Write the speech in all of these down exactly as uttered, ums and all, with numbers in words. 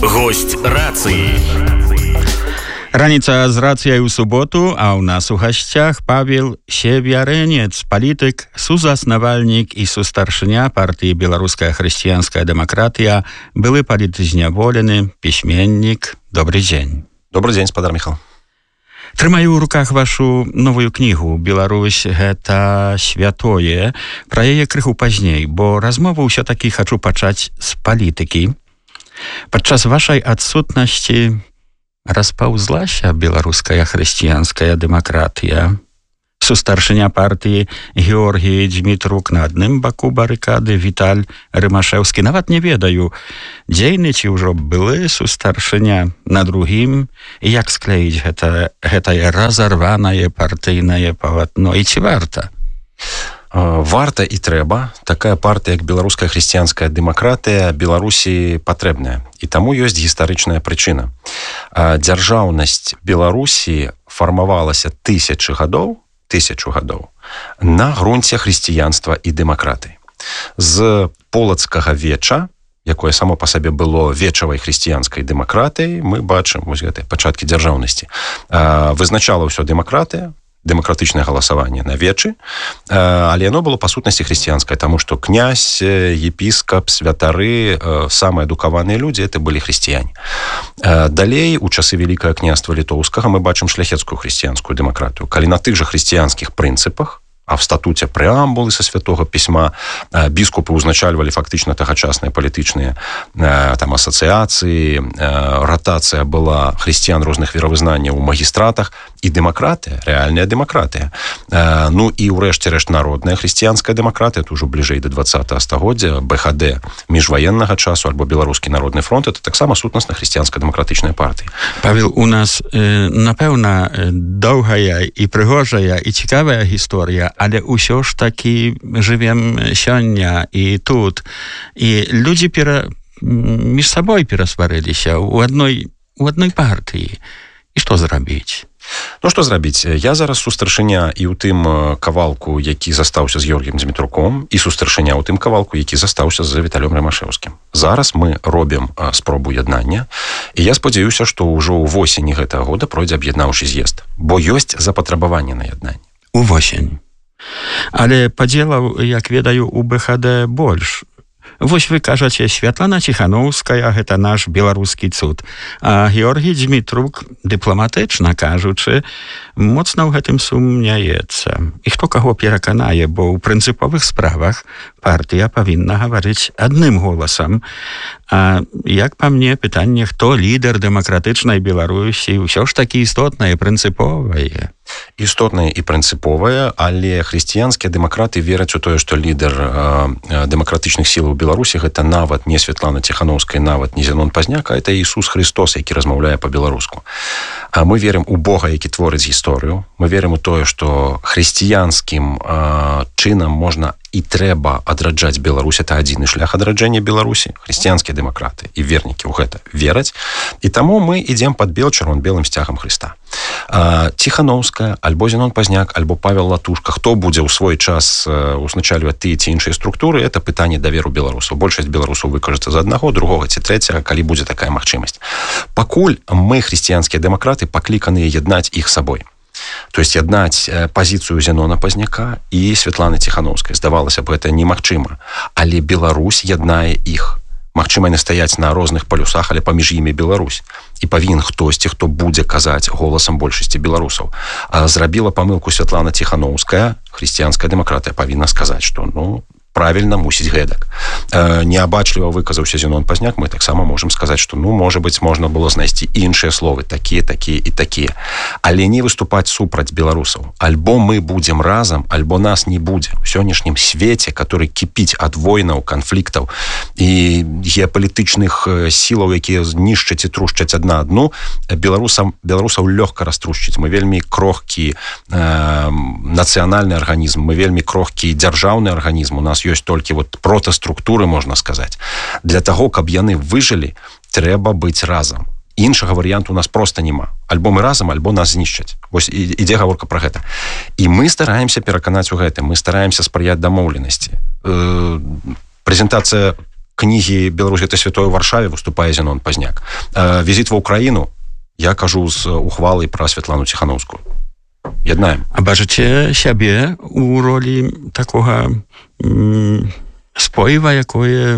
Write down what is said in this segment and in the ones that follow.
Гость рацыі. Раніца з рацыяй у суботу, а ў нас у гасцях Павел Севярэнец, палітык, сузаснавальнік і сустаршыня партыі «Беларуская хрысціянская дэмакратыя», былы палітзняволены, пісьменнік. Добрый дзень. Добрый дзень, спадар Міхал. Трымаю ў руках вашу новую кнігу «Беларусь – гэта святое». Пра яе крыху пазней, бо размову ўсё-такі хачу пачаць з палітыкі. Падчас вашай адсутнасці распаўзлася беларуская хрысціянская дэмакратыя. Сустаршыня партыі Георгій Дзмітрук на адным баку барыкады, Віталь Рымашэўскі, нават не ведаю, дзейны ці ўжо былы сустаршыня на другім, і як склеіць гэта, гэтае разарванае партыйнае палатно, і ці варта? Варта і трэба. Такая партыя, як беларуская хрысціянская дэмакратыя, Беларусі патрэбная. І таму ёсць гістарычная прычына. Дзяржаўнасць Беларусі фармавалася тысячы гадоў, тысячу гадоў на грунце хрысціянства і дэмакратыі. З полацкага веча, якое само па сабе было вечавай хрысціянскай дэмакратыяй, мы бачым вось гэтыя пачаткі дзяржаўнасці. Вызначала ўсё дэмакратыя, дэмакратычнае галасаванне на вечы, але яно было па сутнасці хрысціянскае, таму што князь, епіскап, святары, самыя адукаваныя людзі это былі хрысціяне. Далей, у часы Вялікага княства Літоўскага, мы бачым шляхецкую хрысціянскую дэмакратыю. Калі на тых жа хрысціянскіх прынцыпах, а в статуце преамбулы со святого пісьма біскупы ўзначальвалі фактычна тагачасныя палітычныя там асацыяцыі, ратацыя была хрысціян розных веравызнанняў у магістратах, і дэмакратыя, рэальная дэмакратыя. Ну і ўрэшце рэшт народная хрысціянская дэмакратыя, это ўжо бліжэй да двадцатага стагоддзя, БХД міжваеннага часу альбо Беларускі народны фронт, это таксама сутнасна хрысціянская дэмакратычная партыя. Павел, у нас, напэўна, доўгая і прыгожая і цікавая гісторыя, але ўсё ж такі жывем сёння і тут. І людзі пера... між сабой перасварыліся ў адной, у адной партыі. І што зрабіць? Ну, што зрабіць? Я зараз сустаршыня і ў тым кавалку, які застаўся з Георгіем Дзмітруком, і сустаршыня ў тым кавалку, які застаўся з Віталем Рымашэўскім. Зараз мы робім спробу яднання, і я спадзяюся, што ўжо ў восені гэтага года пройдзе аб'яднаўчы з'езд, бо ёсць запатрабаванне на яднанне. У восень. Але падзелаў, як ведаю, у БХД больш. Вось вы кажаце, Святлана Ціханаўская – гэта наш беларускі цуд, а Георгій Дзмітрук, дыпламатычна кажучы, моцна ў гэтым сумняецца. І хто каго пераканае, бо ў прынцыповых справах партыя павінна гаварыць адным голасам. А як па мне, пытанне, хто лідар дэмакратычнай Беларусі, ўсё ж такі істотнае, прынцыповае. Істотнае і прынцыповае, але хрысціянскія дэмакраты вераць у тое, што лідар э, дэмакратычных сілаў Беларусі гэта нават не Святлана Ціханаўская, нават не Зенон Пазняк, а это Ісус Христос, які размаўляе па-беларуску. А мы верым у Бога, які творыць гісторыю. Мы верым у тое, што хрысціянскім э, чынам можна і трэба адраджаць Беларусь. Это адзіны шлях адраджэння Беларусі. Хрысціянскія дэмакраты і вернікі ў гэта вераць. І таму мы ідзем пад бел чырвон-белым сцягам Хрыста. Ціханаўская, альбо Зенон Пазняк, альбо Павел Латушка, хто будзе ў свой час узначальваць тыя ці іншыя структуры, это пытанне даверу беларусаў. Большасць беларусаў выкажацца за аднаго, другога ці трэцяга, калі будзе такая магчымасць. Пакуль мы, хрысціянскія дэмакраты, пакліканыя яднаць іх сабой. То есть яднаць пазіцыю Зенона Пазняка і Святланы Ціханаўскай. Здавалася б, гэта немагчыма. Але Беларусь яднае іх. Магчыма, яны стаяць на розных палюсах, але паміж імі Беларусь. І павінен хтосьці, хто будзе казаць голасам большасці беларусаў. А зрабіла памылку Святлана Ціханаўская, хрысціянская дэмакратыя, павінна сказаць, што, ну, правильно мусіць гэтак. Э, неабачліва выказаўся Зенон Пазняк, мы таксама можам сказаць, што, ну, можа быць, можна было знайсці іншыя словы, такія, такія і такія. Але не выступаць супраць беларусаў. Альбо мы будзем разам, альбо нас не будзе. У сённяшнім свеце, который кіпіць ад войнаў, канфліктаў і геапалітычных сілаў, якія знішчаць і трушчаць адна адну, беларусам, беларусаў лёгка раструшчыць. Мы вельмі крохкі э, нацыянальны арганізм, мы вельмі крохкі дзяржаўны арганізм. У нас ёсць толькі вот протаструктуры, можна сказаць. Для таго, каб яны выжылі, трэба быць разам. Іншага варыянту у нас просто няма. Альбо мы разам, альбо нас знішчаць. Вось ідзе гаворка пра гэта. І мы стараемся пераканаць у гэтым, мы стараемся спрыяць дамоўленасці. Э, прэзентацыя кнігі «Беларусь гэта святое» ў Варшаве выступае Зенон Пазняк. Візіт ва Ўкраіну я кажу з ухвалай пра Святлану Ціханаўскую. Яднаем. А бачыце сябе ў ролі такога м, споіва, якое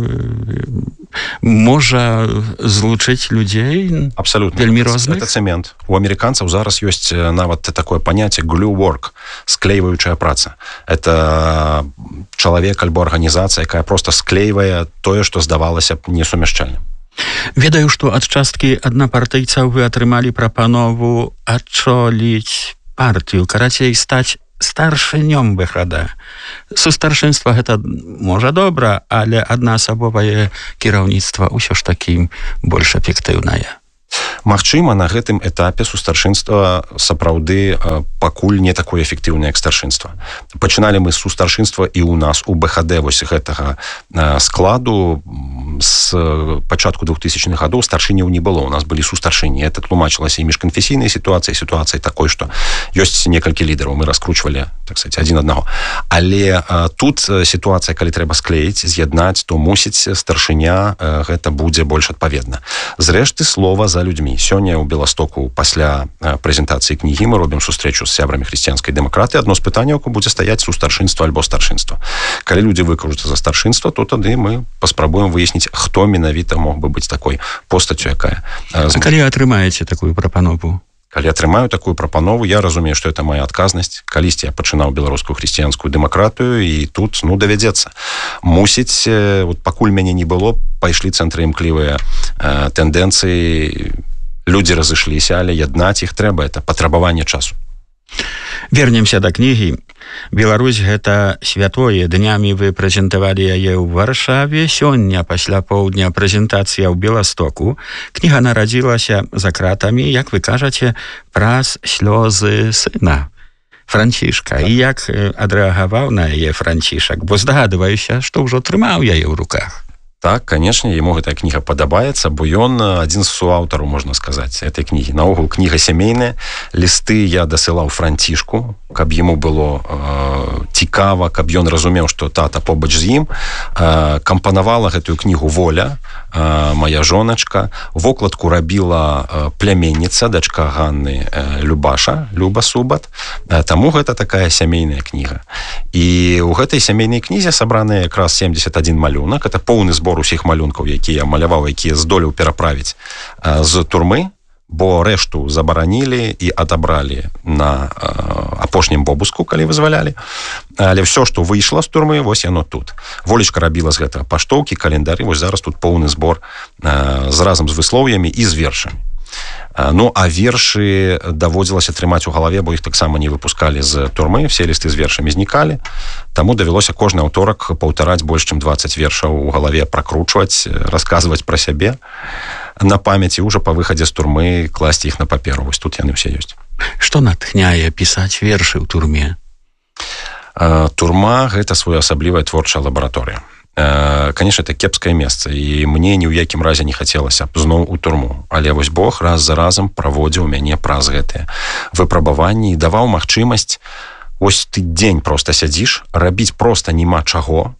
можа злучыць людзей абсолютно вельмі розных? Это цемент. У амерыканцаў зараз ёсць нават такое паняцце glue work, склейваючая праца. Это чалавек альбо арганізацыя, якая просто склейвае тое, што здавалася б несумяшчальным. Ведаю, што ад часткі аднапартыйцаў вы атрымалі прапанову адчоліць партыю, карацей стаць старшынём выхада. Сустаршынства гэта можа добра, але аднаасабовае кіраўніцтва ўсё ж такі больш эфектыўнае. Магчыма, на гэтым этапе сустаршынства сапраўды пакуль не такое эфектыўнае, як старшынства. Пачыналі мы з сустаршынства і ў нас у БХД вось гэтага складу з пачатку двухтысячных гадоў старшыняў не было. У нас былі сустаршыні. Это тлумачылася і міжканфесійнай сітуацыяй, сітуацыяй такой, што ёсць некалькі лідараў. Мы раскручвалі, так сказать, адзін аднаго. Але тут сітуацыя, калі трэба склеіць, з'яднаць, то мусіць старшыня гэта будзе больш адпаведна. Зрэшты, слова за людзьмі. Сёння ў Беластоку пасля прэзентацыі кнігі мы робім сустрэчу з сябрамі хрысціянскай дэмакраты. Адно з пытанняў будзе стаяць сустаршынства альбо старшынства. Калі людзі выкажуцца за старшынства, то тады мы паспрабуем выясніць, хто менавіта мог бы быць такой постацю, якая... А калі атрымаеце такую прапанову? Калі атрымаю такую прапанову, я разумею, што это моя адказнасць. Калісьці я пачынаў беларускую хрысціянскую дэмакратыю, і тут, ну, давядзецца. Мусіць, вот пакуль мяне не было, пайшлі цэнтры імклівыя э, тэндэнцыі, людзі разышліся, але яднаць іх трэба, это патрабаванне часу. Вернемся да кнігі. Беларусь гэта святое. Днямі вы прэзентавалі яе ў Варшаве. Сёння пасля поўдня прэзентацыя ў Беластоку. Кніга нарадзілася за кратамі, як вы кажаце, праз слёзы сына Францішка. І як адрэагаваў на яе Францішак? Бо здагадваюся, што ўжо трымаў яе ў руках. Так, канешне, яму гэтая кніга падабаецца, бо ён адзін з суаўтараў, можна сказаць, этой кнігі. Наогул, кніга сямейная. Лісты я дасылаў Францішку, каб яму было э, цікава, каб ён разумеў, што тата побач з ім. Э, кампанавала гэтую кнігу Воля, э, моя жоначка. Вокладку рабіла э, пляменніца, дачка Ганны э, Любаша, Люба Субат. Э, таму гэта такая сямейная кніга. І ў гэтай сямейнай кнізе сабраныя якраз семьдесят один малюнак. Это поўны збор усіх малюнкаў, якія маляваў, якія здолеў пераправіць э, з турмы, бо рэшту забаранілі і адабралі на э, апошнім бобуску, калі вызвалялі. Але ўсё, што выйшла з турмы, вось яно тут. Волечка рабіла з гэтага паштоўкі, календары, вось зараз тут поўны збор э, з разам з выслоўямі і з вершамі. Ну, а вершы даводзілася трымаць у галаве, бо іх таксама не выпускалі з турмы, все лісты з вершамі знікалі, таму давялося кожны аўторак паўтараць больш чым двадцать вершаў у галаве, пракручваць, расказваць пра сябе на памяці, ўжо па выхадзе з турмы класці іх на паперу. Вось тут яны ўсе ёсць. Што натхняе пісаць вершы ў турме? Турма – гэта своеасаблівая творчая лабараторыя. Конечно, это кепскае месца, і мне ні ў якім разе не хацелася б зноў у турму. Але вось Бог раз за разам праводзіў мяне праз гэтыя выпрабаванні і даваў магчымасць, ось ты дзень проста сядзіш, рабіць проста няма чаго,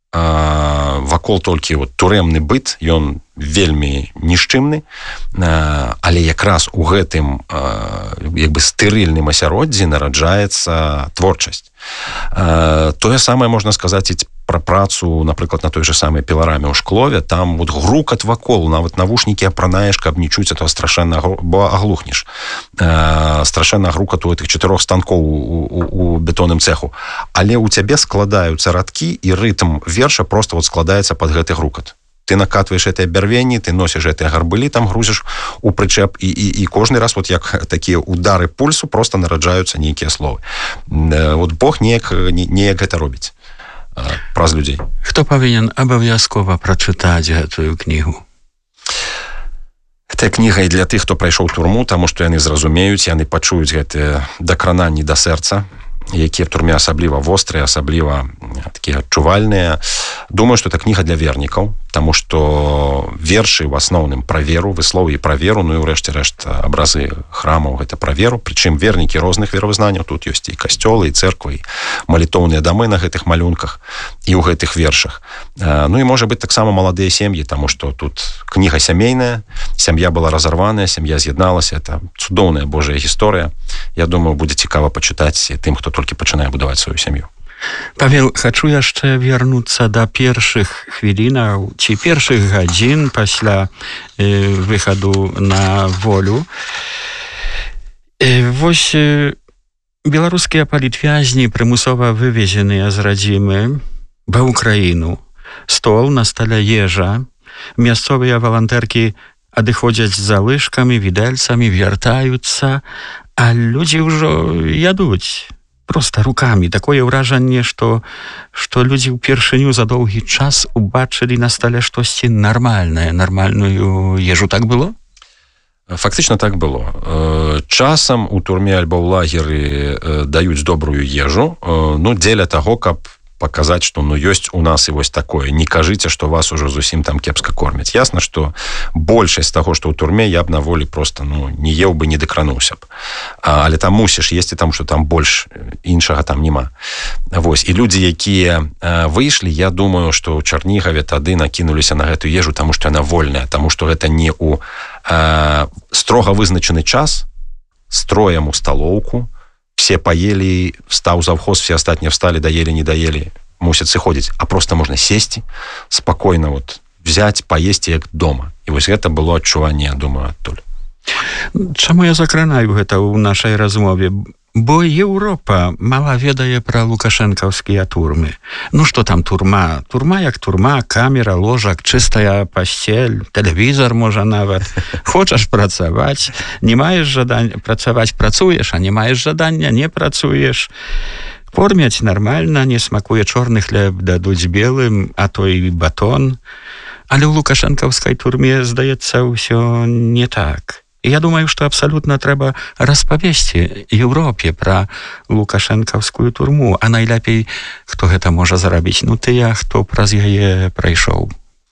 вакол толькі вот турэмны быт, ён вельмі нішчымны, але якраз у гэтым як бы стэрыльным асяроддзі нараджаецца творчасць. Тое самае можна сказаць і пра працу, напрыклад, на той же самай пілараме ў шклове. Там вот грукат вакол, нават навушнікі апранаеш, каб не чуць, а то страшэнна аглухнеш. Страшэнна грукат у гэтых чатырох станкоў у, у, у бетонным цеху. Але ў цябе складаюцца радкі, і рытм верша просто вот складаецца пад гэты грукат. Ты накатваеш гэтыя бярвенні, ты носіш гэтыя гарбылі, там грузіш у прычэп, і, і, і кожны раз, вот як такія удары пульсу, просто нараджаюцца нейкія словы. Вот Бог неяк, неяк гэта робіць праз людзей. Хто павінен абавязкова прачытаць гэтую кнігу? Гэтая кніга і для тых, хто прайшоў турму, таму што яны зразумеюць, яны пачуюць гэтыя дакрананні да сэрца, якія в турме асабліва вострыя, асабліва такія адчувальныя. Думаю, што это кніга для вернікаў, Таму што вершы ў асноўным пра веру, высловы і пра веру, ну і ўрэшце рэшт абразы храмаў гэта пра веру, прычым вернікі розных веравызнанняў, тут ёсць і касцёлы, і цэрквы, і малітоўныя дамы на гэтых малюнках і ў гэтых вершах. Ну і можа быць таксама маладыя сем'і, таму што тут кніга сямейная, сям'я была разарваная, сям'я з'ядналася, это цудоўная Божая гісторыя. Я думаю, будзе цікава пачытаць тым, хто толькі пачынае будаваць сваю сям'ю. Павел, хачу яшчэ вернуцца да першых хвілінаў ці першых гадзін пасля э, выхаду на волю. Э, вось э, беларускія палітвязні прымусова вывезеныя з радзімы ва ўкраіну. Стол, на стале ежа. Мясцовыя валантэркі адыходзяць за лыжкамі, відэльцамі, вяртаюцца, а людзі ўжо ядуць. Просто руками. Такое ўражанне, што, што людзі ўпершыню за доўгі час убачылі на стале штосьці нармальнае, нармальную ежу. Так было? Фактычна так было. Часам у турме альбо ў лагеры даюць добрую ежу, ну, дзеля таго, каб паказаць, што ну ёсць у нас і вось такое. Не кажыце, што вас ужо зусім там кепска кормяць. Ясна, што большасць таго, што ў турме, я б на волі просто ну, не еў бы, не дакрануўся б. А, але там мусіш есці, там, што там больш іншага там няма. Вось. І людзі, якія а, выйшлі, я думаю, што ў Чарнігаве тады накінуліся на гэтую ежу, таму што яна вольная, таму што гэта не ў а, строга вызначаны час, строем у сталоўку, все поели, стаў завхоз, все астатнія встали, доели, не доели, мусят сыходзіць, а просто можно сесці, спокойно вот взять, поесть як дома. І вось гэта было адчуванне, я думаю, адтуль. Чаму я закранаю гэта ў нашай размове? Бо Еўропа мала ведае пра лукашэнкаўскія турмы. Ну што там турма? Турма як турма, камера, ложак, чыстая пасцель, тэлевізор можа нават. Хочаш працаваць, не маеш жадання працаваць, працуеш, а не маеш жадання, не працуеш. Кормяць нармальна, не смакуе чорны хлеб, дадуць белым, а то і батон. Але ў лукашэнкаўскай турме, здаецца, ўсё не так. І я думаю, што абсалютна трэба распавесці Еўропе пра лукашэнкаўскую турму, а найлепей, хто гэта можа зарабіць? Ну, тыя, хто праз яе прайшоў.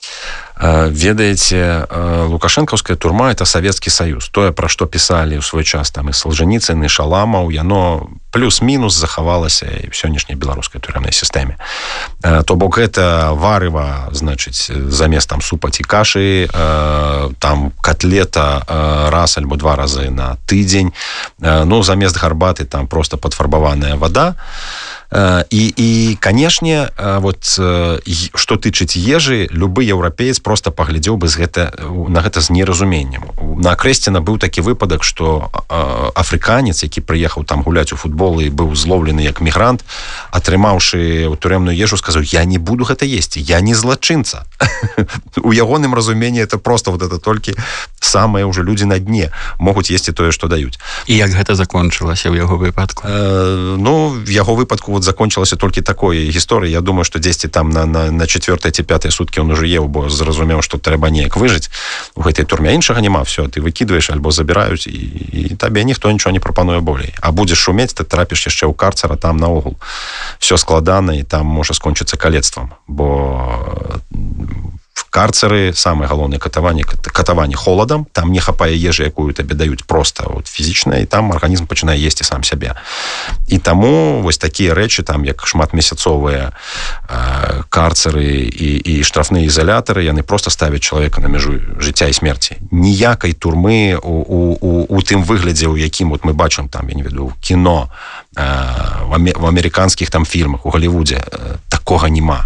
Ведаеце, лукашэнкаўская турма – это Савецкі Саюз. Тое, пра што пісалі ў свой час там і Салжаніцын, і Шаламаў, яно плюс-мінус захавалася і ў сённяшняй беларускай турэмнай сістэме. То бок гэта варыва, значыць, замест там супа ці кашы, там котлета раз альбо два разы на тыдзень, ну, замест гарбаты там просто падфарбаваная вада. І, і канешне, вот, што тычыць ежы, любы еўрапеец просто паглядзеў бы з гэта, на гэта з неразуменнем. На Крэсціна быў такі выпадак, што афрыканец, які прыехаў там гуляць у футбол і быў злоўлены як мігрант, атрымаўшы турэмную ежу, сказаў: я не буду гэта есці, я не злачынца. У ягоным разуменні это просто вот это толькі самыя ўжо людзі на дне могуць есці тое, што даюць. І як гэта закончылася ў яго выпадку? Э, ну, в яго выпадку вот закончылася толькі такой гісторыі. Я думаю, што дзесьці там на, на, на чацвёртыя ці пятыя суткі он уже еў, бо зразумеў, што трэба неяк выжыць у гэтай турме. Іншага няма, все, ты выкідваеш альбо забіраюць, і, і табе ніхто нічого не прапануе болей. А будзеш шумець, ты трапіш яшчэ ў карцер, а там наогул все складана, і там можа скончыцца калецтвам, бо в карцеры самае галоўнае катаванне, катаванне холадам, там не хапае ежы, якую табе даюць просто вот, фізічна, і там арганізм пачынае есці сам сябе. І таму вось такія рэчы, там як шматмесяцовыя э, карцеры і, і штрафныя ізалятары, яны просто ставяць чалавека на мяжу жыцця і смерці. Ніякай турмы у, у, у, у тым выглядзе, у якім вот мы бачым там, я не веду, кіно, э, в амерыканскіх там фільмах, у Голлівудзе, э, такога няма.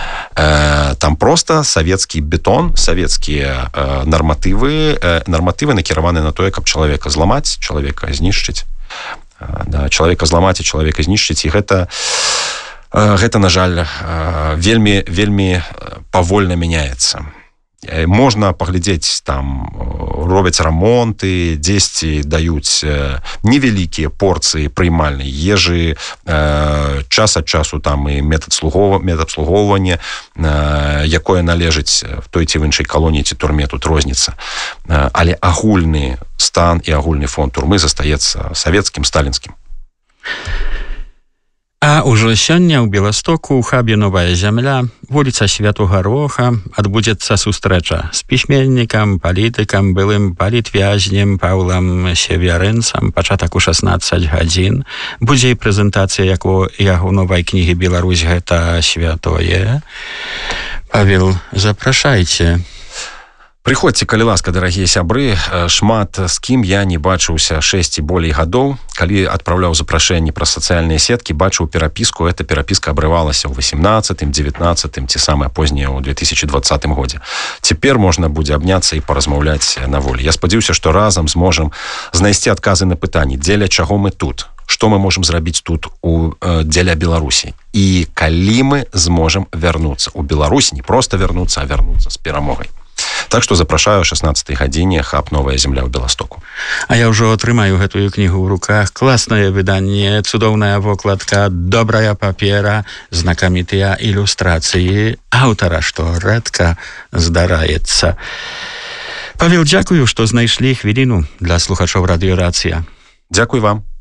Там просто савецкі бетон, савецкія э, нарматывы, э, нарматывы накіраваны на тое, каб чалавека зламаць, чалавека знішчыць, э, да, чалавека зламаць і чалавека знішчыць, і гэта, э, гэта на жаль, э, вельмі, вельмі павольна мяняецца. Можна паглядзець, там робяць рамонты, дзесьці даюць невялікія порцыі прыймальнай ежы, час ад часу там і медабслугоўвання, якое належыць в той ці в іншай калоніі ці турме, тут розніца. Але агульны стан і агульны фон турмы застаецца савецкім, сталінскім. А ўжо сёння ў Беластоку ў хабе Новая зямля, вуліца Святога Роха, адбудзецца сустрэча з пісьменнікам, палітыкам, былым палітвязнем Паўлам Севярынцам, пачатак у шаснаццаць гадзін. Будзе і прэзентацыя яго, яго новай кнігі «Беларусь – гэта святое». Павел, запрашайце. Прыходзьце, калі ласка, дарагія сябры, шмат з кім я не бачыўся шэсць і болей гадоў. Калі адпраўляў запрашэнні праз сацыяльныя сеткі, бачыў перапіску, эта перапіска абрывалася ў васемнаццатым, дзевятнаццатым, ці самае познее ў две тысячы дваццатым годзе. Цяпер можна будзе абняцца і паразмаўляць на волі. Я спадзяюся, што разам зможам знайсці адказы на пытанні, дзеля чаго мы тут, што мы можам зрабіць тут у, дзеля Беларусі. І калі мы зможам вярнуцца ў Беларусь, не проста вярнуцца, а вярнуцца з перамогай. Так што запрашаю шаснаццатай гадзіне хаб «Новая зямля» ў Беластоку. А я ўжо атрымаю гэтую кнігу ў руках. Класнае выданне, цудоўная вокладка, добрая папера, знакамітыя ілюстрацыі аўтара, што рэдка здараецца. Павел, дзякую, што знайшлі хвіліну для слухачоў радыёрацыя. Дзякуй вам.